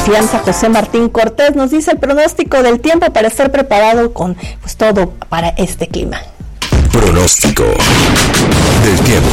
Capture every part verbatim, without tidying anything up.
Confianza, José Martín Cortés, nos dice el pronóstico del tiempo para estar preparado con pues todo para este clima. Pronóstico del tiempo.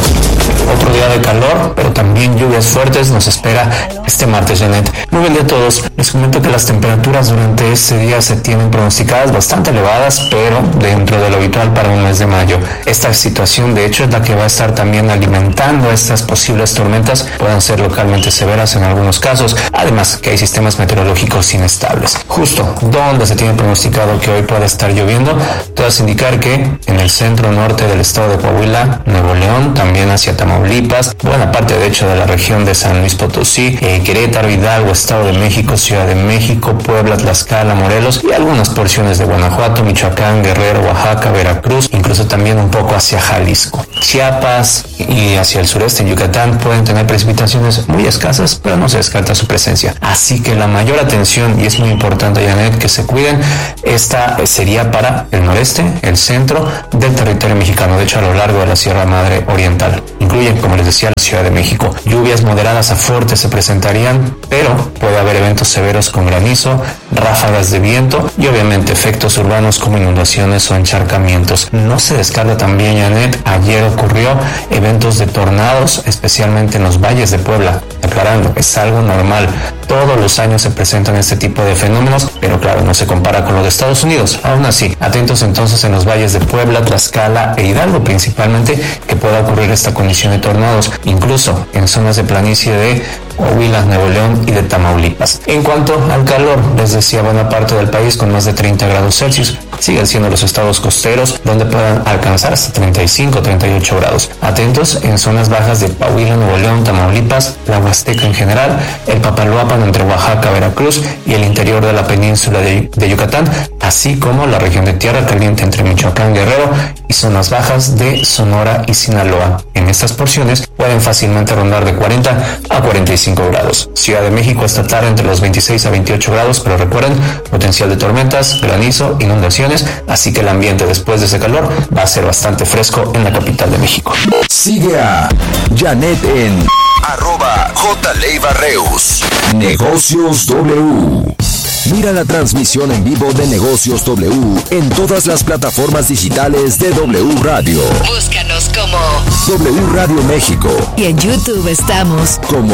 Otro día de calor, pero también lluvias fuertes nos espera este martes, Janet. Muy buen día a todos. Les comento que las temperaturas durante este día se tienen pronosticadas bastante elevadas, pero dentro de lo habitual para un mes de mayo. Esta situación, de hecho, es la que va a estar también alimentando estas posibles tormentas. Puedan ser localmente severas en algunos casos. Además, que hay sistemas meteorológicos inestables. Justo donde se tiene pronosticado que hoy pueda estar lloviendo, todo hace indicar que en el centro norte del estado de Coahuila, Nuevo León, también hacia Tamaulipas, buena parte de hecho de la región de San Luis Potosí, eh, Querétaro, Hidalgo, Estado de México, Ciudad de México, Puebla, Tlaxcala, Morelos y algunas porciones de Guanajuato, Michoacán, Guerrero, Oaxaca, Veracruz, incluso también un poco hacia Jalisco. Chiapas y hacia el sureste, en Yucatán, pueden tener precipitaciones muy escasas, pero no se descarta su presencia. Así que la mayor atención, y es muy importante, Janet, que se cuiden, esta sería para el noreste, el centro del territorio mexicano, de hecho a lo largo de la Sierra Madre Oriental. Incluyen, como les decía, la Ciudad de México. Lluvias moderadas a fuertes se presentarían, pero puede haber eventos severos con granizo, ráfagas de viento y obviamente efectos urbanos como inundaciones o encharcamientos. No se descarta también, Janet, ayer ocurrió eventos de tornados, especialmente en los valles de Puebla. Aclarando, es algo normal. Todos los años se presentan este tipo de fenómenos, pero claro, no se compara con los de Estados Unidos. Aún así, atentos entonces en los valles de Puebla, Tlaxcala e Hidalgo principalmente, que pueda ocurrir esta condición de tornados, incluso en zonas de planicie de Coahuila, Nuevo León y de Tamaulipas. En cuanto al calor, les decía, buena parte del país con más de treinta grados Celsius. Siguen siendo los estados costeros donde puedan alcanzar hasta treinta y cinco, treinta y ocho grados. Atentos en zonas bajas de Coahuila, Nuevo León, Tamaulipas, la Huasteca en general, el Papaloapan entre Oaxaca, Veracruz y el interior de la península de, de Yucatán, así como la región de Tierra Caliente entre Michoacán, Guerrero y zonas bajas de Sonora y Sinaloa. En estas porciones pueden fácilmente rondar de cuarenta a cuarenta y cinco grados. Ciudad de México esta tarde entre los veintiséis a veintiocho grados, pero recuerden, potencial de tormentas, granizo, inundaciones, así que el ambiente después de ese calor va a ser bastante fresco en la capital de México. Sigue a Janet en arroba J. Leiva Reus. Negocios W. Mira la transmisión en vivo de Negocios W en todas las plataformas digitales de W Radio. Búscanos como W Radio México. Y en YouTube estamos como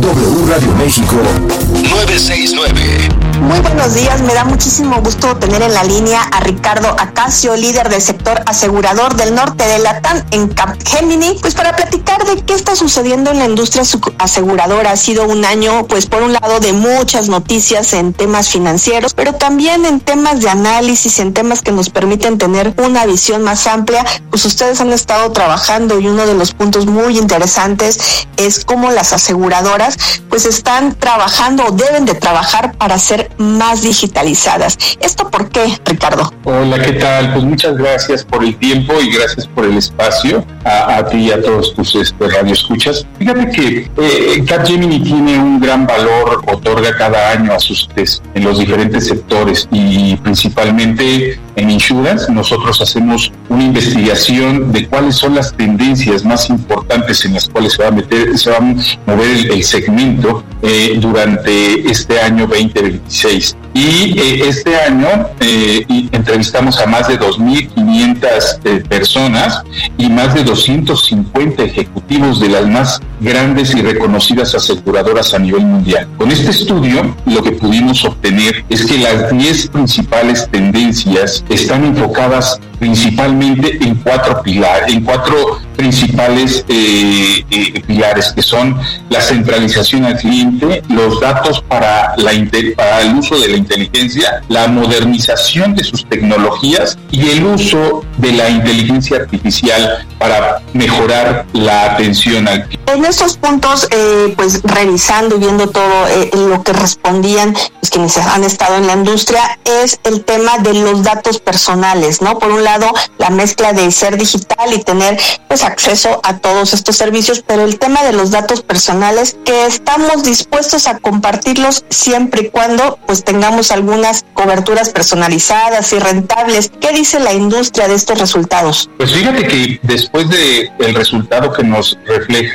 W Radio México nueve seis nueve. Muy buenos días, me da muchísimo gusto tener en la línea a Ricardo Acacio, líder del sector asegurador del norte de Latam en Capgemini, pues para platicar de qué está sucediendo en la industria aseguradora. Ha sido un año, pues por un lado, de muchas noticias en temas financieros, pero también en temas de análisis, en temas que nos permiten tener una visión más amplia. Pues ustedes han estado trabajando y uno de los puntos muy interesantes es cómo las aseguradoras pues están trabajando o deben de trabajar para ser más digitalizadas. ¿Esto por qué, Ricardo? Hola, ¿qué tal? Pues muchas gracias por el tiempo y gracias por el espacio a, a ti y a todos tus este, radioescuchas. Fíjate que eh, Capgemini tiene un gran valor, otorga cada año a sus test en los diferentes sectores y principalmente en insurance. Nosotros hacemos una investigación de cuáles son las tendencias más importantes en las cuales se va a meter, se va a mover el, el segmento eh, durante este año veinte veintiséis. Y eh, este año eh, entrevistamos a más de dos mil quinientas eh, personas y más de doscientos cincuenta ejecutivos de las más grandes y reconocidas aseguradoras a nivel mundial. Con este estudio, lo que pudimos obtener es que las diez principales tendencias están enfocadas principalmente en cuatro pilares, en cuatro principales eh, eh, pilares, que son la centralización al cliente, los datos para, la, para el uso de la inteligencia, la modernización de sus tecnologías y el uso de la inteligencia artificial para mejorar la atención al cliente. En estos puntos, eh, pues revisando y viendo todo eh, lo que respondían pues, quienes han estado en la industria, es el tema de los datos personales, ¿no? Por un lado, la mezcla de ser digital y tener pues acceso a todos estos servicios, pero el tema de los datos personales, que estamos dispuestos a compartirlos siempre y cuando pues tengamos algunas coberturas personalizadas y rentables. ¿Qué dice la industria de estos resultados? Pues fíjate que después de el resultado que nos refleja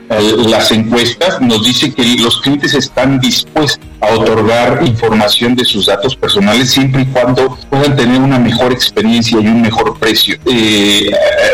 las encuestas, nos dice que los clientes están dispuestos a otorgar información de sus datos personales siempre y cuando puedan tener una mejor experiencia y un mejor precio. Eh,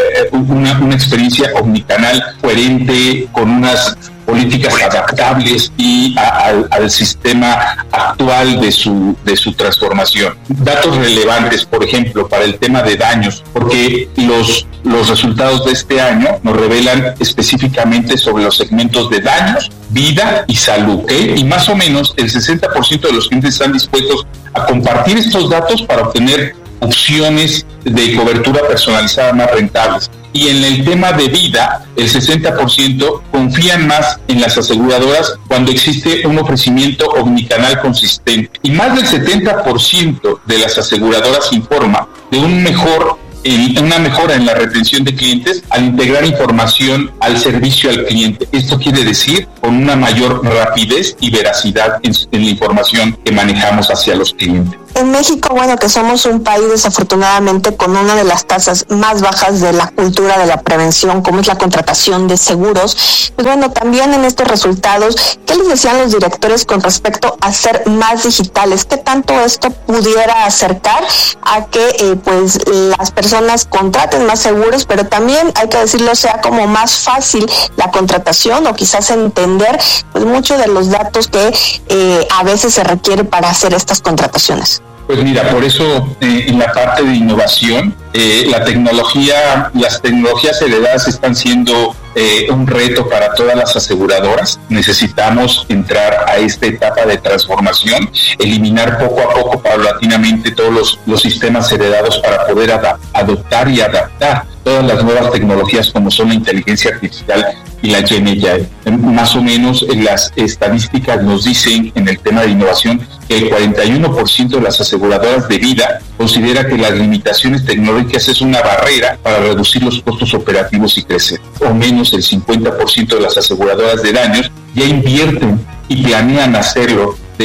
una, una experiencia omnicanal coherente con unas políticas adaptables y a, a, al sistema actual de su de su transformación. Datos relevantes, por ejemplo, para el tema de daños, porque los los resultados de este año nos revelan específicamente sobre los segmentos de daños, vida y salud, ¿okay? Y más o menos el sesenta por ciento de los clientes están dispuestos a compartir estos datos para obtener opciones de cobertura personalizada más rentables. Y en el tema de vida, el sesenta por ciento confían más en las aseguradoras cuando existe un ofrecimiento omnicanal consistente. Y más del setenta por ciento de las aseguradoras informa de un mejor una mejora en la retención de clientes al integrar información al servicio al cliente. Esto quiere decir con una mayor rapidez y veracidad en, en la información que manejamos hacia los clientes. En México, bueno, que somos un país desafortunadamente con una de las tasas más bajas de la cultura de la prevención, como es la contratación de seguros, pues bueno, también en estos resultados, ¿qué les decían los directores con respecto a ser más digitales? ¿Qué tanto esto pudiera acercar a que eh, pues las personas contraten más seguros, pero también, hay que decirlo, sea como más fácil la contratación o quizás entender pues muchos de los datos que eh, a veces se requiere para hacer estas contrataciones? Pues mira, por eso eh, en la parte de innovación, eh, la tecnología, las tecnologías heredadas están siendo eh, un reto para todas las aseguradoras. Necesitamos entrar a esta etapa de transformación, eliminar poco a poco, paulatinamente, todos los, los sistemas heredados para poder ad- adoptar y adaptar todas las nuevas tecnologías como son la inteligencia artificial y la Gen A I. Más o menos las estadísticas nos dicen en el tema de innovación que el cuarenta y uno por ciento de las aseguradoras de vida considera que las limitaciones tecnológicas es una barrera para reducir los costos operativos y crecer. O menos el cincuenta por ciento de las aseguradoras de daños ya invierten y planean hacerlo de,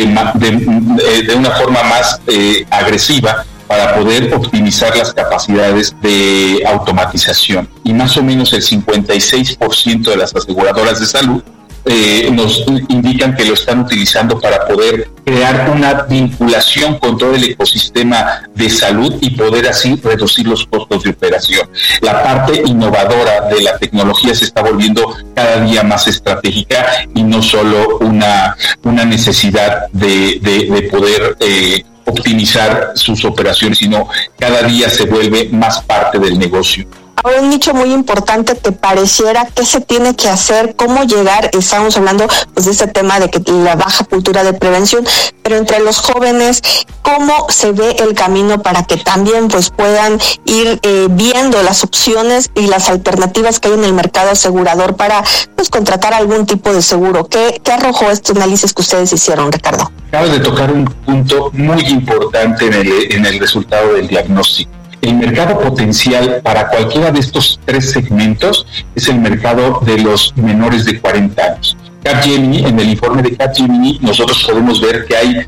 de, de una forma más eh, agresiva para poder optimizar las capacidades de automatización. Y más o menos el cincuenta y seis por ciento de las aseguradoras de salud eh, nos indican que lo están utilizando para poder crear una vinculación con todo el ecosistema de salud y poder así reducir los costos de operación. La parte innovadora de la tecnología se está volviendo cada día más estratégica y no solo una, una necesidad de, de, de poder eh, optimizar sus operaciones, sino cada día se vuelve más parte del negocio. Ahora, un nicho muy importante que pareciera que se tiene que hacer, cómo llegar, estamos hablando pues de este tema de que la baja cultura de prevención, pero entre los jóvenes, ¿cómo se ve el camino para que también pues puedan ir eh, viendo las opciones y las alternativas que hay en el mercado asegurador para pues contratar algún tipo de seguro? ¿Qué, qué arrojó este análisis que ustedes hicieron, Ricardo? Acabas de tocar un punto muy importante en el, en el resultado del diagnóstico. El mercado potencial para cualquiera de estos tres segmentos es el mercado de los menores de cuarenta años. Capgemini, en el informe de Capgemini, nosotros podemos ver que hay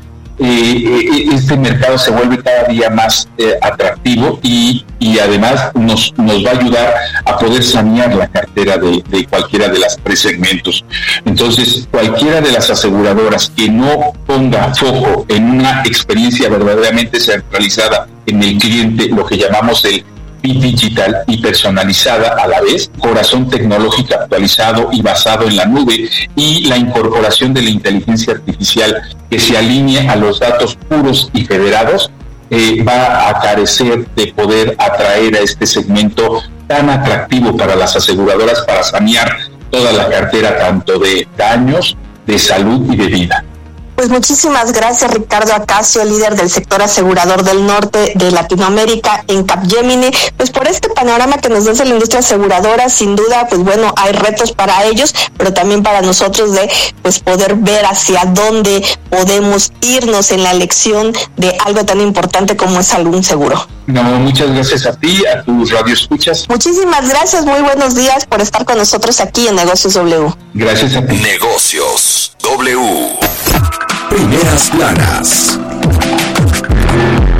eh, este mercado se vuelve cada día más eh, atractivo y, y además nos, nos va a ayudar a poder sanear la cartera de, de cualquiera de las tres segmentos. Entonces, cualquiera de las aseguradoras que no ponga foco en una experiencia verdaderamente centralizada en el cliente, lo que llamamos el digital y personalizada a la vez, corazón tecnológico actualizado y basado en la nube y la incorporación de la inteligencia artificial que se alinee a los datos puros y federados, eh, va a carecer de poder atraer a este segmento tan atractivo para las aseguradoras para sanear toda la cartera tanto de daños, de salud y de vida. Pues muchísimas gracias, Ricardo Acacio, líder del sector asegurador del norte de Latinoamérica en Capgemini, pues por este panorama que nos da la industria aseguradora. Sin duda, pues bueno, hay retos para ellos, pero también para nosotros de pues poder ver hacia dónde podemos irnos en la elección de algo tan importante como es algún seguro. No, muchas gracias a ti, a tus radioescuchas. Muchísimas gracias, muy buenos días por estar con nosotros aquí en Negocios W. Gracias a ti. Negocios W. Primeras planas. Son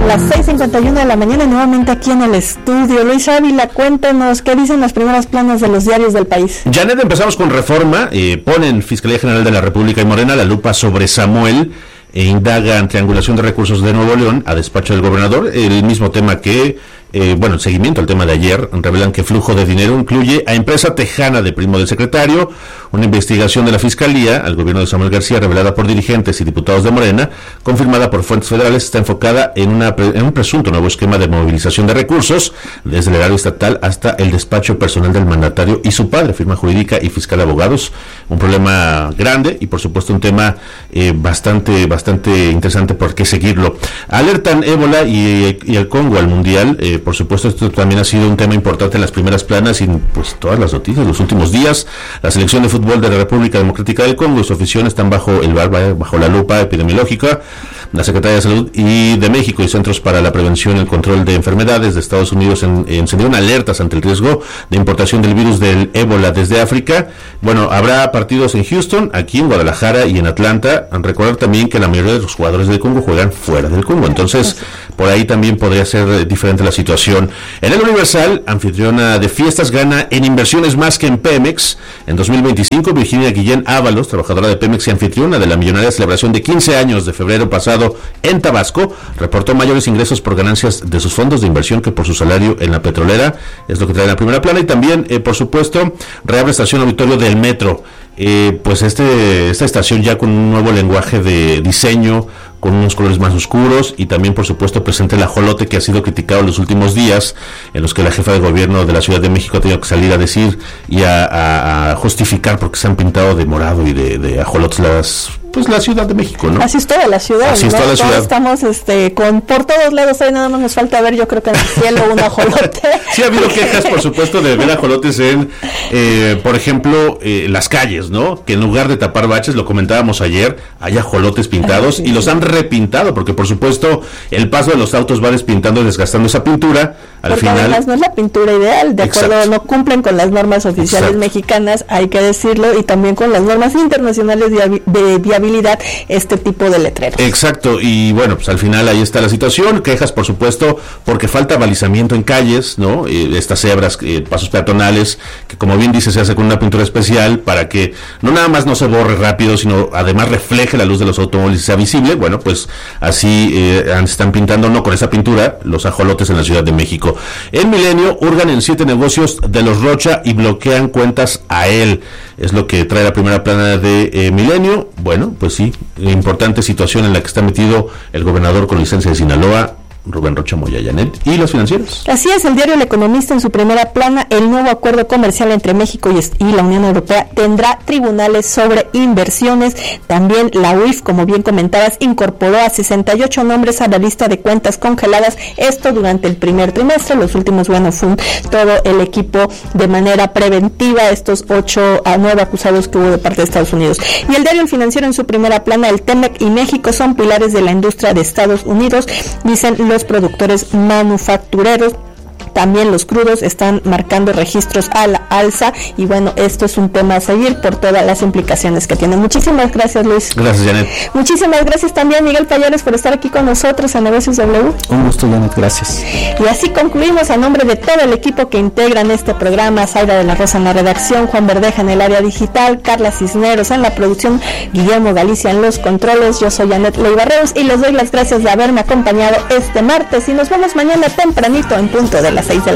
las seis cincuenta y uno de la mañana y nuevamente aquí en el estudio. Luis Ávila, cuéntenos qué dicen las primeras planas de los diarios del país. Janet, empezamos con Reforma. Eh, ponen Fiscalía General de la República y Morena la lupa sobre Samuel e indagan triangulación de recursos de Nuevo León a despacho del gobernador. El mismo tema que, eh, bueno, el seguimiento al tema de ayer, revelan que flujo de dinero incluye a empresa tejana de primo del secretario. Una investigación de la Fiscalía al gobierno de Samuel García, revelada por dirigentes y diputados de Morena, confirmada por fuentes federales, está enfocada en, una, en un presunto nuevo esquema de movilización de recursos, desde el erario estatal hasta el despacho personal del mandatario y su padre, firma jurídica y fiscal de abogados. Un problema grande y, por supuesto, un tema eh, bastante, bastante interesante por qué seguirlo. Alertan ébola y, y el Congo al mundial. Eh, por supuesto, esto también ha sido un tema importante en las primeras planas y pues todas las noticias de los últimos días. La selección de fútbol de la República Democrática del Congo y su afición están bajo el bajo la lupa epidemiológica. La Secretaría de Salud y de México y Centros para la Prevención y el Control de Enfermedades de Estados Unidos en, encendieron alertas ante el riesgo de importación del virus del ébola desde África. Bueno, habrá partidos en Houston, aquí en Guadalajara y en Atlanta. Recordar también que la mayoría de los jugadores del Congo juegan fuera del Congo, entonces por ahí también podría ser diferente la situación. En el Universal, anfitriona de fiestas, gana en inversiones más que en Pemex. En dos mil veinticinco, Virginia Guillén Ábalos, trabajadora de Pemex y anfitriona de la millonaria celebración de quince años de febrero pasado en Tabasco, reportó mayores ingresos por ganancias de sus fondos de inversión que por su salario en la petrolera. Es lo que trae en la primera plana. Y también, eh, por supuesto, reabre estación auditorio del metro. Eh, pues este esta estación ya con un nuevo lenguaje de diseño, con unos colores más oscuros, y también, por supuesto, presente el ajolote que ha sido criticado en los últimos días, en los que la jefa de gobierno de la Ciudad de México ha tenido que salir a decir y a, a, a justificar porque se han pintado de morado y de, de ajolotes las pues la Ciudad de México, ¿no? Así es toda la ciudad, Así ¿no? es toda la Todos ciudad. Estamos este, con por todos lados, ahí nada más nos falta ver, yo creo que en el cielo un ajolote. Sí, ha habido quejas, por supuesto, de ver ajolotes en, eh, por ejemplo, eh, las calles, ¿no? Que en lugar de tapar baches, lo comentábamos ayer, hay ajolotes pintados. Ay, sí, y los han repintado, porque por supuesto el paso de los autos va despintando y desgastando esa pintura. Al porque final, además no es la pintura ideal, de acuerdo, exacto, no cumplen con las normas oficiales exacto, mexicanas, hay que decirlo, y también con las normas internacionales de, de viabilidad, este tipo de letreros. Exacto, y bueno, pues al final ahí está la situación. Quejas, por supuesto, porque falta balizamiento en calles, ¿no? Eh, estas cebras, eh, pasos peatonales, que como bien dice, se hace con una pintura especial para que no nada más no se borre rápido, sino además refleje la luz de los automóviles y sea visible. Bueno, pues así eh, están pintando, no con esa pintura, los ajolotes en la Ciudad de México. En Milenio, hurgan en siete negocios de los Rocha y bloquean cuentas a él. Es lo que trae la primera plana de eh, Milenio. Bueno, pues sí, importante situación en la que está metido el gobernador con licencia de Sinaloa, Rubén Rocha Moya, Janet, y las financieras. Así es, el diario El Economista en su primera plana, el nuevo acuerdo comercial entre México y, y la Unión Europea tendrá tribunales sobre inversiones. También la U I F, como bien comentabas, incorporó a sesenta y ocho nombres a la lista de cuentas congeladas, esto durante el primer trimestre. Los últimos, bueno, fue un, todo el equipo de manera preventiva, estos ocho a nueve acusados que hubo de parte de Estados Unidos. Y el diario El Financiero en su primera plana, el Temec y México son pilares de la industria de Estados Unidos, dicen los productores manufactureros. También los crudos están marcando registros a la alza y bueno, esto es un tema a seguir por todas las implicaciones que tiene. Muchísimas gracias, Luis. Gracias, Janet. Muchísimas gracias también, Miguel Payares, por estar aquí con nosotros en Negocios W. Un gusto, Janet, gracias. Y así concluimos a nombre de todo el equipo que integran este programa: Zaira de la Rosa en la redacción, Juan Verdeja en el área digital, Carla Cisneros en la producción, Guillermo Galicia en los controles. Yo soy Janet Leiva Reus y les doy las gracias de haberme acompañado este martes y nos vemos mañana tempranito en punto de las seis de la